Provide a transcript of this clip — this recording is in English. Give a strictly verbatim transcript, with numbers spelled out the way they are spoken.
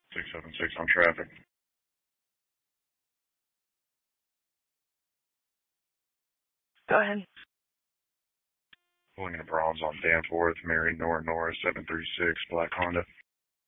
six seven six on traffic. Go ahead. Pulling into Bronze on Danforth, Mary Nora Nora, seven three six, Black Honda.